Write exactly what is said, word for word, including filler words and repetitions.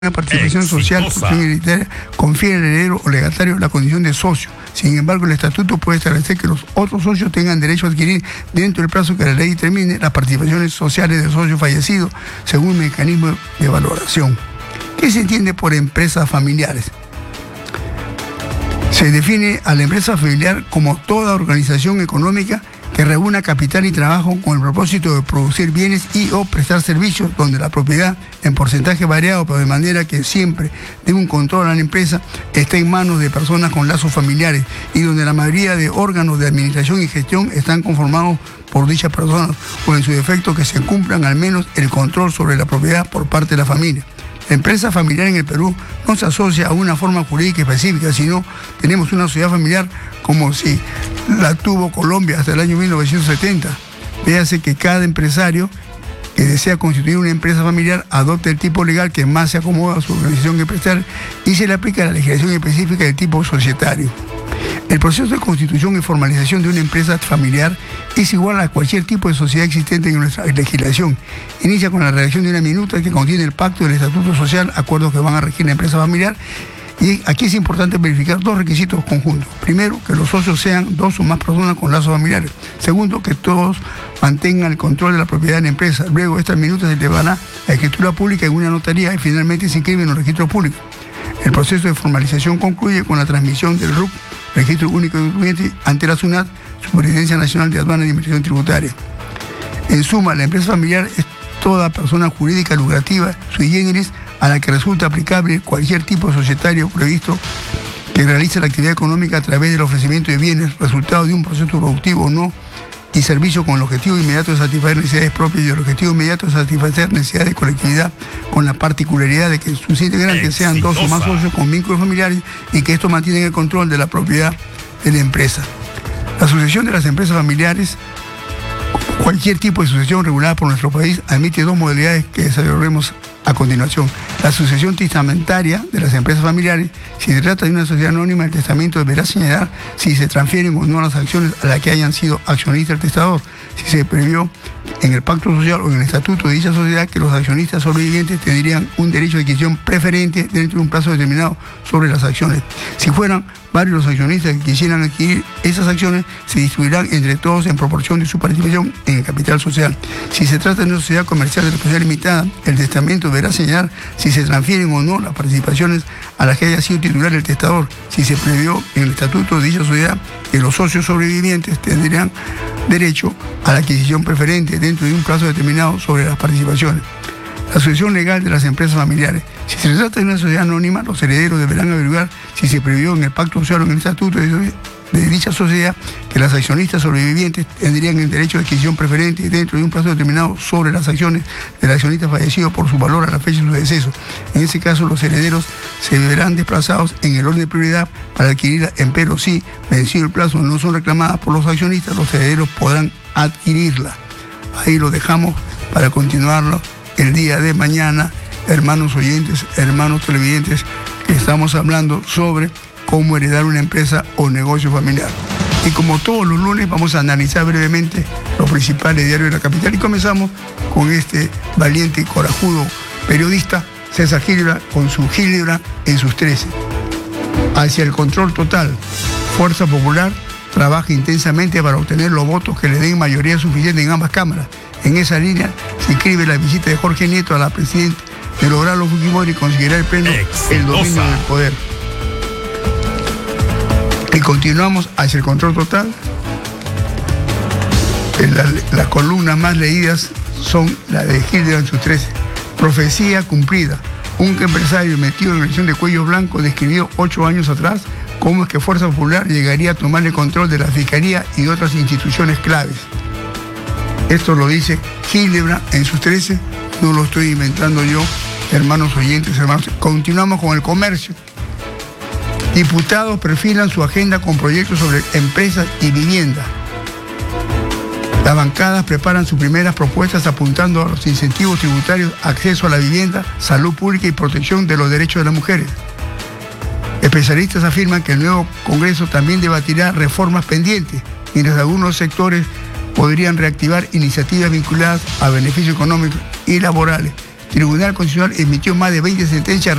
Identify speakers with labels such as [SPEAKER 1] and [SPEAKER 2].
[SPEAKER 1] una participación social confiere al heredero o legatario la condición de socio. Sin embargo, el estatuto puede establecer que los otros socios tengan derecho a adquirir, dentro del plazo que la ley determine, las participaciones sociales del socio fallecido según un mecanismo de valoración. ¿Qué se entiende por empresas familiares? Se define a la empresa familiar como toda organización económica que reúna capital y trabajo con el propósito de producir bienes y o prestar servicios, donde la propiedad, en porcentaje variado, pero de manera que siempre dé un control a la empresa, está en manos de personas con lazos familiares y donde la mayoría de órganos de administración y gestión están conformados por dichas personas, o en su defecto que se cumplan al menos el control sobre la propiedad por parte de la familia. La empresa familiar en el Perú no se asocia a una forma jurídica específica, sino tenemos una sociedad familiar como si la tuvo Colombia hasta el año mil novecientos setenta. Véase que cada empresario que desea constituir una empresa familiar adopta el tipo legal que más se acomoda a su organización empresarial y se le aplica la legislación específica del tipo societario. El proceso de constitución y formalización de una empresa familiar es igual a cualquier tipo de sociedad existente en nuestra legislación. Inicia con la redacción de una minuta que contiene el pacto del estatuto social, acuerdos que van a regir la empresa familiar. Y aquí es importante verificar dos requisitos conjuntos. Primero, que los socios sean dos o más personas con lazos familiares. Segundo, que todos mantengan el control de la propiedad de la empresa. Luego, estas minutas se llevarán a escritura pública en una notaría y finalmente se inscriben en los registros públicos. El proceso de formalización concluye con la transmisión del R U C, Registro Único de Contribuyentes, ante la SUNAT, Superintendencia Nacional de Aduanas y Administración Tributaria. En suma, la empresa familiar es toda persona jurídica lucrativa, sui generis, a la que resulta aplicable cualquier tipo societario previsto que realice la actividad económica a través del ofrecimiento de bienes, resultado de un proceso productivo o no, y servicio con el objetivo inmediato de satisfacer necesidades propias y el objetivo inmediato de satisfacer necesidades de colectividad, con la particularidad de que sus integrantes sean dos o más socios con vínculos familiares y que estos mantienen el control de la propiedad de la empresa. La sucesión de las empresas familiares, cualquier tipo de sucesión regulada por nuestro país, admite dos modalidades que desarrollaremos a continuación. La sucesión testamentaria de las empresas familiares. Si se trata de una sociedad anónima, el testamento deberá señalar si se transfieren o no las acciones a las que hayan sido accionistas el testador, si se previó en el pacto social o en el estatuto de dicha sociedad que los accionistas sobrevivientes tendrían un derecho de adquisición preferente dentro de un plazo determinado sobre las acciones. Si fueran varios los accionistas que quisieran adquirir esas acciones, se distribuirán entre todos en proporción de su participación en el capital social. Si se trata de una sociedad comercial de responsabilidad limitada, el testamento deberá señalar si se transfieren o no las participaciones a las que haya sido titular el testador, si se previó en el estatuto de dicha sociedad que los socios sobrevivientes tendrían derecho a la adquisición preferente dentro de un plazo determinado sobre las participaciones. La sucesión legal de las empresas familiares. Si se trata de una sociedad anónima, los herederos deberán averiguar si se previó en el pacto social o en el estatuto de, de dicha sociedad que las accionistas sobrevivientes tendrían el derecho de adquisición preferente dentro de un plazo determinado sobre las acciones del accionista fallecido por su valor a la fecha de su deceso. En ese caso, los herederos se verán desplazados en el orden de prioridad para adquirirla, empero si, vencido el plazo, no son reclamadas por los accionistas, los herederos podrán adquirirla. Ahí lo dejamos para continuarlo el día de mañana, hermanos oyentes, hermanos televidentes, que estamos hablando sobre cómo heredar una empresa o negocio familiar. Y como todos los lunes vamos a analizar brevemente los principales diarios de la capital y comenzamos con este valiente y corajudo periodista, César Gilibra, con su Gilibra en sus trece. Hacia el control total, Fuerza Popular trabaja intensamente para obtener los votos que le den mayoría suficiente en ambas cámaras. En esa línea se inscribe la visita de Jorge Nieto a la presidenta de lograrlo Fujimori y conseguirá el pleno el dominio del poder. Y continuamos hacia el control total. La, las columnas más leídas son las de Gilda en sus trece. Profecía cumplida. Un empresario metido en la elección de cuello blanco describió ocho años atrás cómo es que Fuerza Popular llegaría a tomar el control de la Fiscalía y de otras instituciones claves. Esto lo dice Gilebra en sus trece, no lo estoy inventando yo, hermanos oyentes, hermanos. Continuamos con el comercio. Diputados perfilan su agenda con proyectos sobre empresas y vivienda. Las bancadas preparan sus primeras propuestas apuntando a los incentivos tributarios, acceso a la vivienda, salud pública y protección de los derechos de las mujeres. Especialistas afirman que el nuevo Congreso también debatirá reformas pendientes, mientras algunos sectores podrían reactivar iniciativas vinculadas a beneficios económicos y laborales. Tribunal Constitucional emitió más de veinte sentencias